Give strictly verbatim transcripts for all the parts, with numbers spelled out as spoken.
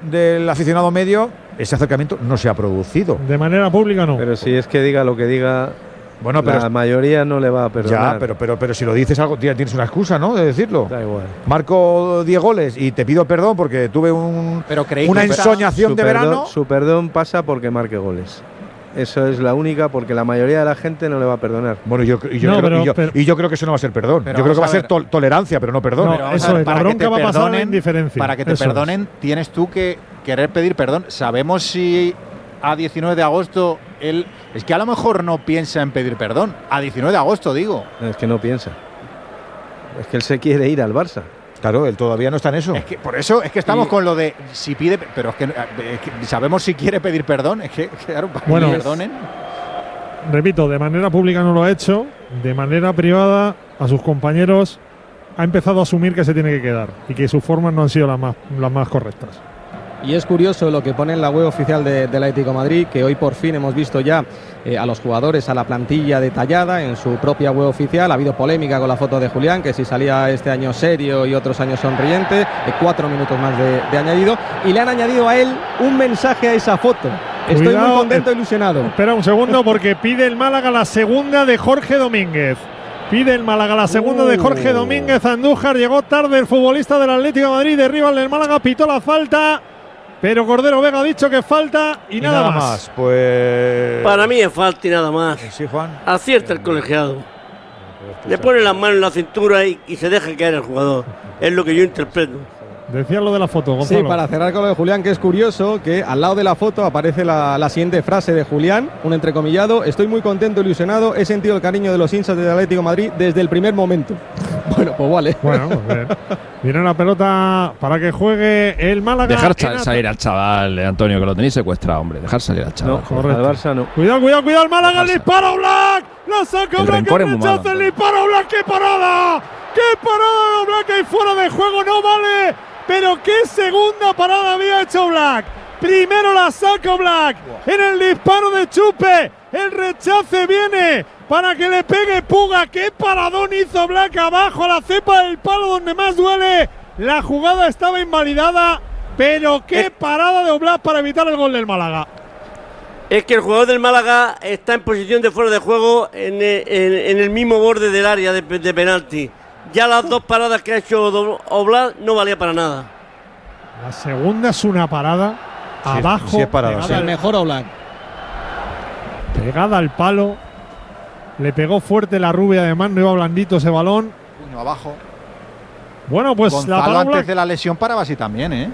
del aficionado medio, ese acercamiento no se ha producido. De manera pública no. Pero si es que diga lo que diga, bueno, pero la mayoría no le va a perdonar. Ya, pero, pero, pero si lo dices algo, tienes una excusa, ¿no? De decirlo. Da igual. Marco diez goles y te pido perdón porque tuve un, pero una ensoñación su de perdón, verano. Su perdón pasa porque marque goles. Eso es la única, porque la mayoría de la gente no le va a perdonar. Bueno, yo, y, yo no, creo, pero, y, yo, pero, y yo creo que eso no va a ser perdón. Pero yo creo que va a, a ser to tolerancia, pero no perdón. No, pero eso es, para la bronca que te va a pasar perdonen, en indiferencia. Para que te eso perdonen, es. tienes tú que querer pedir perdón. Sabemos si a diecinueve de agosto él… Es que a lo mejor no piensa en pedir perdón. A diecinueve de agosto, digo. Es que no piensa. Es que él se quiere ir al Barça. Claro, él todavía no está en eso. Es que por eso es que estamos y, con lo de si pide… Pero es que, es que sabemos si quiere pedir perdón. Es que, claro, para bueno, que perdonen… Repito, de manera pública no lo ha hecho, de manera privada a sus compañeros ha empezado a asumir que se tiene que quedar y que sus formas no han sido las más, las más correctas. Y es curioso lo que pone en la web oficial de, del Atlético de Madrid, que hoy por fin hemos visto ya eh, a los jugadores, a la plantilla detallada en su propia web oficial. Ha habido polémica con la foto de Julián, que si salía este año serio y otros años sonriente, eh, cuatro minutos más de, de añadido, y le han añadido a él un mensaje a esa foto. Estoy Cuidado, muy contento e eh, ilusionado. Espera un segundo porque pide el Málaga la segunda de Jorge Domínguez. Pide el Málaga la segunda uh. de Jorge Domínguez Andújar. Llegó tarde el futbolista del Atlético de Madrid, derriba el Málaga, pitó la falta. Pero Cordero Vega ha dicho que falta y, y nada, nada más. más. Pues para mí es falta y nada más. Sí, Juan. Acierta el colegiado. Le pone las manos en la cintura y, y se deja caer el jugador. Es lo que yo interpreto. Decía lo de la foto, Gonzalo. Sí, para cerrar con lo de Julián, que es curioso que al lado de la foto aparece la, la siguiente frase de Julián, un entrecomillado: estoy muy contento, ilusionado, he sentido el cariño de los hinchas del Atlético de Madrid desde el primer momento. Bueno, pues vale. Bueno, pues bien. Viene la pelota para que juegue el Málaga. Dejar salir al chaval, Antonio, que lo tenéis secuestrado, hombre. Dejar salir al chaval. No, al Barça no. Cuidado, cuidado, cuidado, el Málaga, el disparo Black. La saca el Black, el rechazo, el disparo Black, qué parada. ¡Qué parada de Black! Ahí fuera de juego, no vale. Pero qué segunda parada había hecho Black. Primero la saca Black en el disparo de Chupe. El rechace viene para que le pegue Puga. Qué paradón hizo Black abajo a la cepa del palo donde más duele. La jugada estaba invalidada, pero qué parada de Oblak para evitar el gol del Málaga. Es que el jugador del Málaga está en posición de fuera de juego en el, en, en el mismo borde del área de, de penalti. Ya las dos paradas que ha hecho Oblak no valía para nada. La segunda es una parada sí, abajo. Sí es parada, sí. El mejor Oblak. Pegada al palo. Le pegó fuerte la rubia, además no iba blandito ese balón. Puño abajo. Bueno, pues Gonzalo la antes Black. de la lesión paraba así también, ¿eh?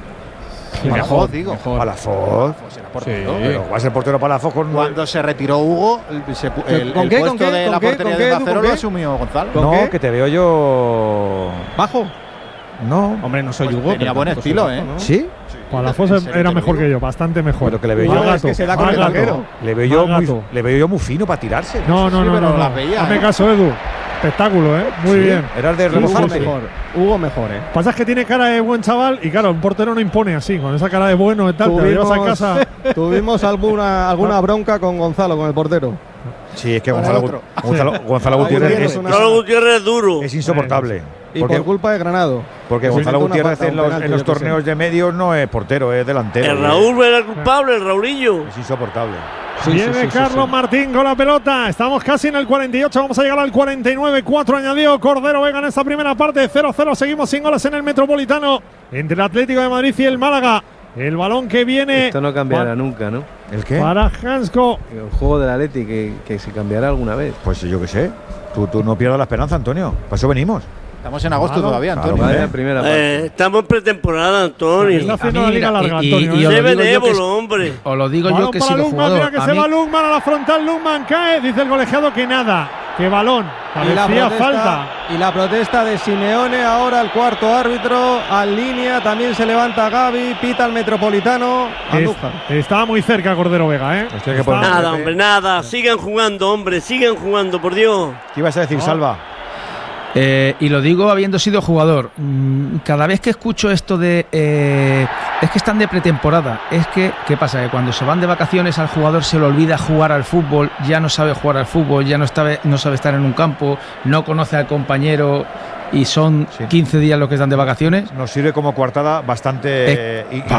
Sí, Palafoz, digo. Palafoz. Pues era portero. Sí, pero va a ser portero Palafoz con… Cuando se retiró Hugo, el, se, el, ¿Con el qué, puesto con qué, de con la qué, portería con de qué, Acero con lo qué? asumió Gonzalo. No, qué? que te veo yo… ¿Bajo? No. Hombre, no soy Pues Hugo. tenía buen estilo, ¿eh? ¿no? ¿Sí? Palafoz era mejor que yo, bastante mejor. Pero que le veo Más yo… gato, es que se da más con el gato. larguero. Le veo yo Más muy, gato. le veo yo muy fino para tirarse. No, no, Sí, no, pero no, no. las veía, Hazme ¿eh? caso, Edu. Espectáculo, ¿eh? Muy Sí, bien. Era el de Hugo rebozarse. mejor. Hugo mejor, ¿eh? Pasa es que tiene cara de buen chaval y claro, un portero no impone así, con esa cara de bueno y tal, te lo llevas a casa. Tuvimos alguna, alguna bronca con Gonzalo, con el portero. Sí, es que Con Gonzalo, el otro. Gonzalo, Gonzalo Ahí Gutiérrez tienes es, una- Gonzalo Gutiérrez es duro. es insoportable. Y Porque, por culpa de Granado. porque Sí, Gonzalo una Gutiérrez falta, en un los, penalti, en los yo qué sé. torneos de medios no es portero, es delantero. El y Raúl era el culpable, el Raulillo. Es insoportable. Sí, Viene sí, sí, Carlos sí, sí. Martín con la pelota. Estamos casi en el cuarenta y ocho. Vamos a llegar al cuarenta y nueve. cuatro añadió Cordero Vega en esta primera parte. cero cero. Seguimos sin goles en el Metropolitano entre el Atlético de Madrid y el Málaga. El balón que viene. Esto no cambiará pa nunca, ¿no? ¿El qué? Para Hansko. El juego del Atleti que, que se cambiará alguna vez. Pues yo qué sé. Tú, tú no pierdas la esperanza, Antonio. Para eso venimos. Estamos en agosto Claro, todavía, claro, Antonio. vale. La primera parte. Eh, estamos en pretemporada, Antonio. Está haciendo a la mí, liga mira, larga, y- Antonio. y- y ¿eh? os Sé lo digo yo que benévolo, hombre. Os lo digo Balón yo que he para sido Lukman, jugador. mira que A se mí- va Lukman a la frontal. Lukman cae. Dice el colegiado que nada. Que balón. Y la, Parecía protesta, falta. y la protesta de Simeone, ahora el cuarto árbitro, al línea, también se levanta Gaby, pita al Metropolitano, Andújar. Es- estaba muy cerca Cordero Vega, ¿eh? Hostia, que Está- por- Nada, hombre, nada. Sigan jugando, hombre. Sigan jugando, por Dios. ¿Qué ibas a decir, No. Salva? Eh, y lo digo habiendo sido jugador. Mm, Cada vez que escucho esto de eh, es que están de pretemporada, es que ¿qué pasa? Que cuando se van de vacaciones al jugador se le olvida jugar al fútbol, ya no sabe jugar al fútbol, ya no sabe, no sabe estar en un campo, no conoce al compañero y son Sí. quince días los que están de vacaciones. Nos sirve como coartada bastante… Eh, y- y- pa,